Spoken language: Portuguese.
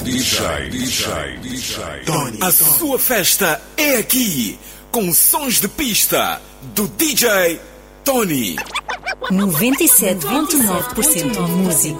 Tony. A sua festa é aqui, com sons de pista do DJ Tony. 97,9% música.